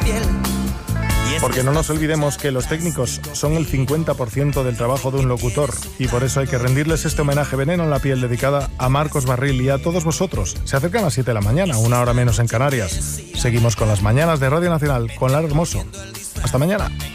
piel. Porque no nos olvidemos que los técnicos son el 50% del trabajo de un locutor y por eso hay que rendirles este homenaje Veneno en la piel dedicada a Marcos Barril y a todos vosotros. Se acercan las 7 de la mañana, 1 hora menos en Canarias. Seguimos con las mañanas de Radio Nacional con Lara Hermoso. Hasta mañana.